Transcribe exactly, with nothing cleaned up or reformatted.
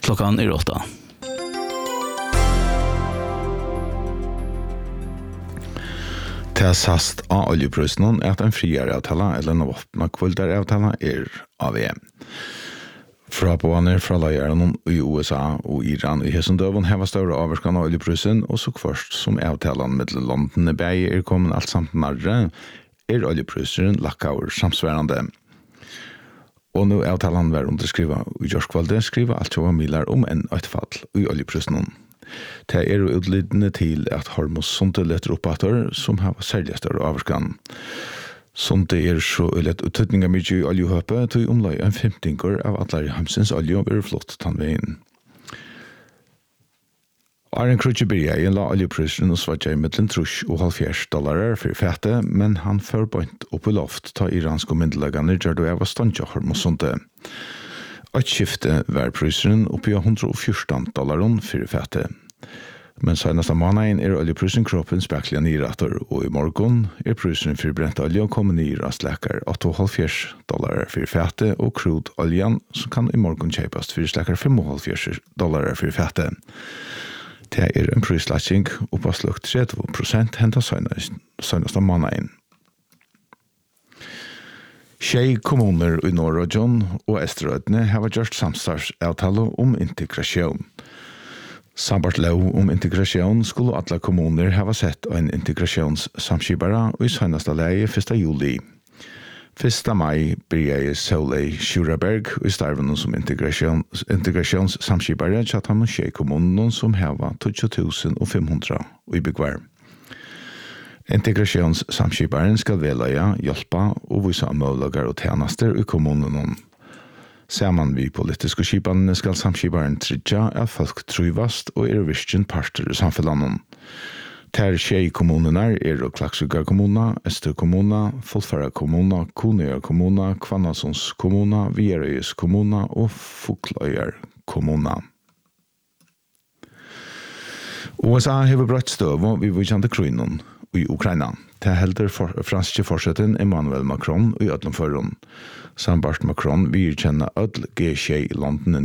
Klockan är åtta. Det sast av oljeprisen er at en friere avtale eller en åpne kvildere avtale er av E M. Fra påvannet fra leierne i U S A og Iran i Hesendøven har større avvarskene av oljeprisen, og så først som avtalen med London i Bay er kommet alt samt nærre, er oljeprisen lagt over samsværende. Og nå avtalen var underskrivet i Jørskvalde, skriver alt tjova miler om en utfall i oljeprisen. Det er jo utlydende til at Hormuz Sunte letter oppater som har særlig større avvarskan. Sunte er så ulett uttøtning av mye i oljehøpet til omlag en femtinger av atler i hamsens olje og er flott tannveien. Arjen Krutjeberg la oljeprisen og svartje i middelen trus og halvfjerds dollarer for fete, men han forbøynt opp i loft ta iranske myndelegane gjør det av ståndja Hormuz Sunte. Et skifte var prisen oppi av hundre og fjorten dollarer for fete. Men seneste måneden er oljeprisen kroppen spekler nyretter, og i morgen er prisen for brent olje kommet nyrast lekkere åttiofem dollarer for fete, og crude oljen som kan i morgen kjøpes for lekkere femoghalvfjerds dollarer for fete. Det er en prislatsing oppe av slukt tretti prosent hentet seneste måneden. Tjei kommuner i Nord-Region og Esterødene har gjort samstarfsavtale om integrasjon. Sambart lov om integrasjon skulle alle kommuner ha sett en integrasjonssamskipere og i seneste leie første juli. første mai blir Solei Sjuraberg og i starven som integration, integrasjonssamskipere tjatt han med tjei kommuner som har tolv tusen fem hundre og i byggvar. Integrasjonssamskiparen skal velge, hjelpe og vise måløger og tjenester i kommunen. Sammen vi politiske skipene skal samskiparen trygge at folk trivast og er virkjen parter i samfunnet. Ter tjei kommunene er Klaksvíkar kommuna, Øster kommuna, Fullfara kommuna, Kunoyar kommuna, Hvannasons kommuna, Viðareiðis kommuna og Fugløyar kommuna. U S A har brøtt støv og vi vil kjente krøynen i Ukraina. Det helder for, franske forsetten Emmanuel Macron i Ødlomføren. Sambart Macron vil kjenne Ødl G tjei landene